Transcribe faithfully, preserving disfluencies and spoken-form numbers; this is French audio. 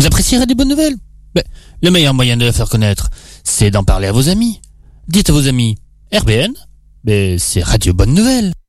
Vous appréciez Radio Bonne Nouvelle? Ben, le meilleur moyen de la faire connaître, c'est d'en parler à vos amis. Dites à vos amis, R B N, ben, c'est Radio Bonne Nouvelle.